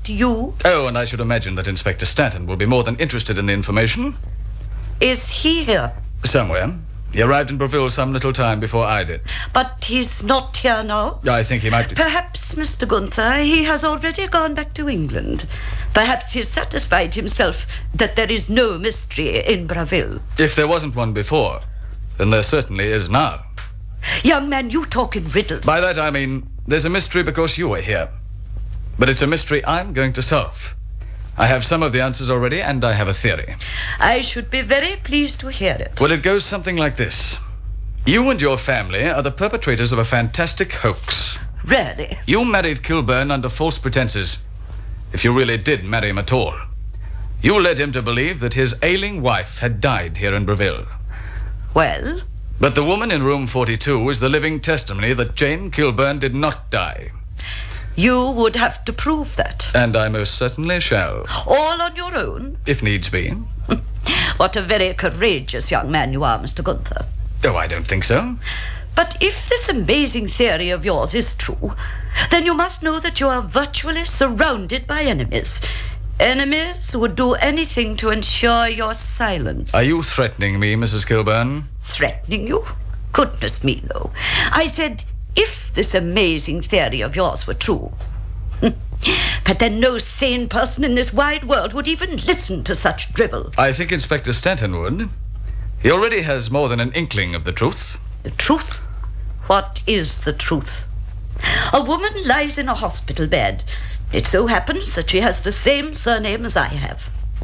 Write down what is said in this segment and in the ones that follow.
you? Oh, and I should imagine that Inspector Stanton will be more than interested in the information. Is he here? Somewhere. He arrived in Breville some little time before I did. But he's not here now? I think he might be. Perhaps, Mr. Gunther, he has already gone back to England. Perhaps he's satisfied himself that there is no mystery in Breville. If there wasn't one before, then there certainly is now. Young man, you talk in riddles. By that I mean, there's a mystery because you are here. But it's a mystery I'm going to solve. I have some of the answers already, and I have a theory. I should be very pleased to hear it. Well, it goes something like this. You and your family are the perpetrators of a fantastic hoax. Really? You married Kilburn under false pretenses, if you really did marry him at all. You led him to believe that his ailing wife had died here in Breville. Well? But the woman in room 42 is the living testimony that Jane Kilburn did not die. You would have to prove that. And I most certainly shall. All on your own? If needs be. What a very courageous young man you are, Mr. Gunther. Oh, I don't think so. But if this amazing theory of yours is true, then you must know that you are virtually surrounded by enemies. Enemies who would do anything to ensure your silence. Are you threatening me, Mrs. Kilburn? Threatening you? Goodness me, no. I said, if this amazing theory of yours were true. But then no sane person in this wide world would even listen to such drivel. I think Inspector Stanton would. He already has more than an inkling of the truth. The truth? What is the truth? A woman lies in a hospital bed. It so happens that she has the same surname as I have.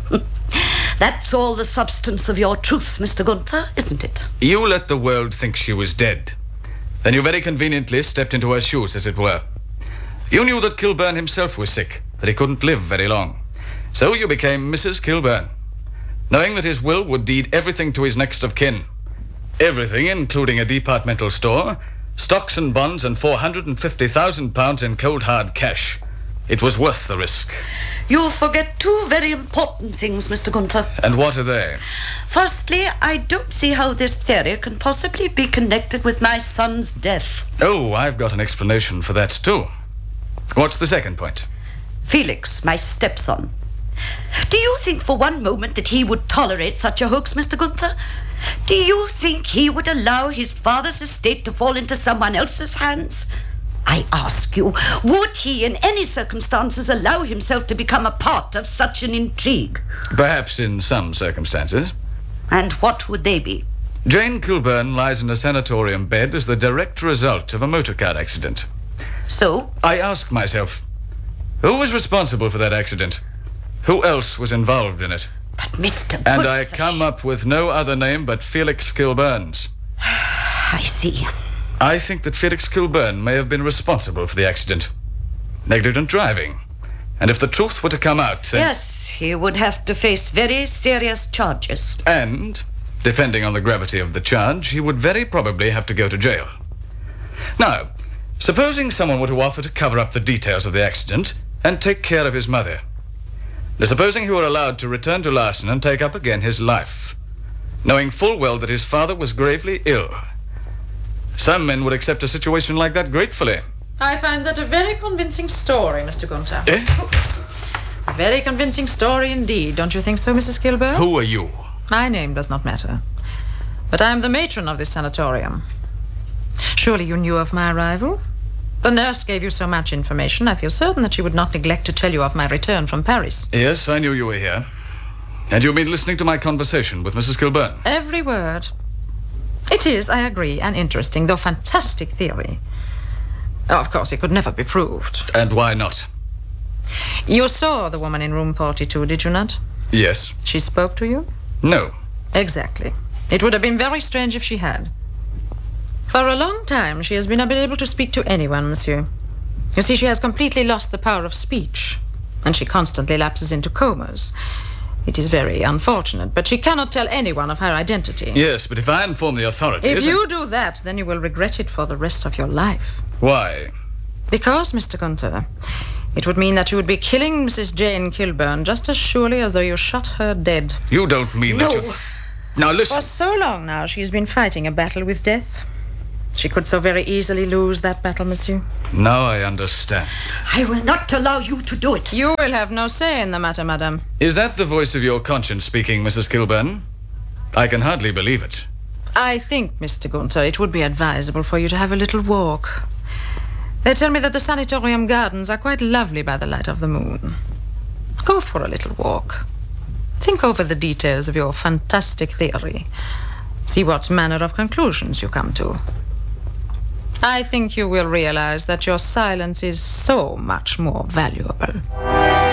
That's all the substance of your truth, Mr. Gunther, isn't it? You let the world think she was dead. Then you very conveniently stepped into her shoes, as it were. You knew that Kilburn himself was sick, that he couldn't live very long. So you became Mrs. Kilburn, knowing that his will would deed everything to his next of kin. Everything, including a departmental store, stocks and bonds, and £450,000 in cold hard cash. It was worth the risk. You forget two very important things, Mr. Gunther. And what are they? Firstly, I don't see how this theory can possibly be connected with my son's death. Oh, I've got an explanation for that, too. What's the second point? Felix, my stepson. Do you think for one moment that he would tolerate such a hoax, Mr. Gunther? Do you think he would allow his father's estate to fall into someone else's hands? I ask you, would he in any circumstances allow himself to become a part of such an intrigue? Perhaps in some circumstances. And what would they be? Jane Kilburn lies in a sanatorium bed as the direct result of a motor car accident. So? I ask myself, who was responsible for that accident? Who else was involved in it? But Mr. And I come up with no other name but Felix Kilburns. I see. I think that Felix Kilburn may have been responsible for the accident. Negligent driving. And if the truth were to come out, then... Yes, he would have to face very serious charges. And, depending on the gravity of the charge, he would very probably have to go to jail. Now, supposing someone were to offer to cover up the details of the accident and take care of his mother. Now, supposing he were allowed to return to Larson and take up again his life, knowing full well that his father was gravely ill. Some men would accept a situation like that gratefully. I find that a very convincing story, Mr. Gunther. Eh? A very convincing story indeed, don't you think so, Mrs. Kilburn? Who are you? My name does not matter. But I am the matron of this sanatorium. Surely you knew of my arrival? The nurse gave you so much information, I feel certain that she would not neglect to tell you of my return from Paris. Yes, I knew you were here. And you've been listening to my conversation with Mrs. Kilburn? Every word. It is, I agree, an interesting, though fantastic theory. Oh, of course, it could never be proved. And why not? You saw the woman in room 42, did you not? Yes. She spoke to you? No. Exactly. It would have been very strange if she had. For a long time, she has been unable to speak to anyone, monsieur. You see, she has completely lost the power of speech, and she constantly lapses into comas. It is very unfortunate, but she cannot tell anyone of her identity. Yes, but if I inform the authorities... If you do that, then you will regret it for the rest of your life. Why? Because, Mr. Gunther, it would mean that you would be killing Mrs. Jane Kilburn just as surely as though you shot her dead. You don't mean that you... Now listen... For so long now, she has been fighting a battle with death. She could so very easily lose that battle, monsieur. Now I understand. I will not allow you to do it. You will have no say in the matter, madame. Is that the voice of your conscience speaking, Mrs. Kilburn? I can hardly believe it. I think, Mr. Gunther, it would be advisable for you to have a little walk. They tell me that the sanatorium gardens are quite lovely by the light of the moon. Go for a little walk. Think over the details of your fantastic theory. See what manner of conclusions you come to. I think you will realize that your silence is so much more valuable.